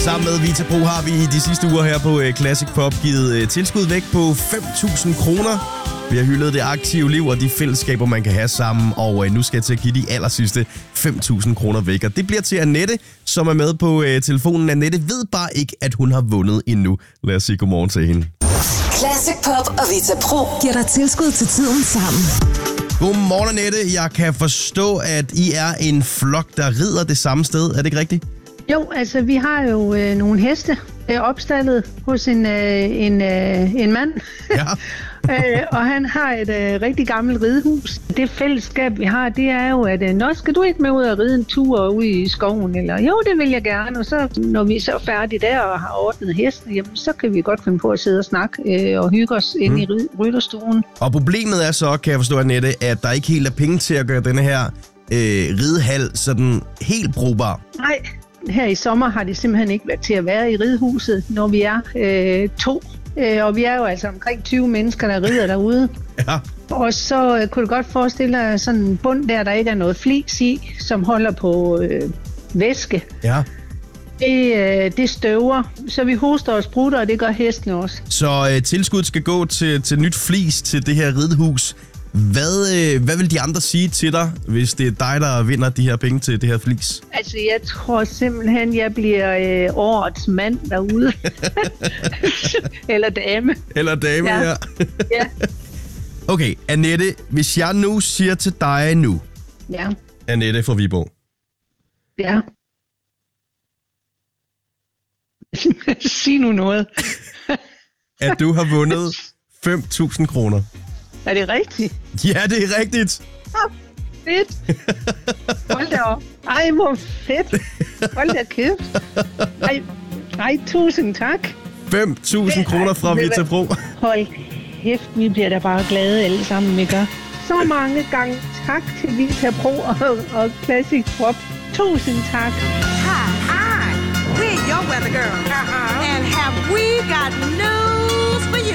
Sammen med Vita Pro har vi de sidste uger her på Classic Pop givet tilskud væk på 5.000 kroner. Vi har hyldet det aktive liv og de fællesskaber, man kan have sammen, og nu skal jeg til at give de allersidste 5.000 kroner væk. Og det bliver til Annette, som er med på telefonen. Annette ved bare ikke, at hun har vundet endnu. Lad os sige godmorgen til hende. Classic Pop og Vita Pro giver dig tilskud til tiden sammen. Godmorgen, Annette. Jeg kan forstå, at I er en flok, der rider det samme sted. Er det ikke rigtigt? Jo, altså vi har jo nogle heste opstallet hos en mand. Ja. Og han har et rigtig gammelt ridehus. Det fællesskab, vi har, det er jo, at nå, skal du ikke med ud og ride en tur ude i skoven? Eller jo, det vil jeg gerne. Og så, når vi er så færdige der og har ordnet hesten, jamen, så kan vi godt finde på at sidde og snakke og hygge os inde i rytterstuen. Og problemet er så, kan jeg forstå, Annette, at der ikke helt er penge til at gøre denne her ridehal sådan helt brugbar. Nej, her i sommer har det simpelthen ikke været til at være i ridehuset, når vi er 2. Og vi er jo altså omkring 20 mennesker, der rider derude. Ja. Og så kunne du godt forestille dig sådan en bund der ikke er noget flis i, som holder på væske. Ja. Det støver, så vi hoster og sprutter, og det gør hestene også. Så tilskud skal gå til nyt flis til det her ridehus. Hvad vil de andre sige til dig, hvis det er dig, der vinder de her penge til det her flis? Altså, jeg tror simpelthen, jeg bliver årets mand derude. Eller dame. Eller dame, ja. Ja. Okay, Annette, hvis jeg nu siger til dig nu, Ja. Annette fra Viborg. Ja. Sig nu noget. At du har vundet 5.000 kroner. Er det rigtigt? Ja, det er rigtigt. Fedt. Hold da op. Ej, hvor fedt. Hold da kæft. Ej, tusind tak. 5.000 kroner fra Vita Pro. Hold kæft, vi bliver da bare glade alle sammen, ikke? Så mange gange tak til Vita Pro og Classic Pop. Tusind tak. Hi, we're your weather girl. And have we got news for you?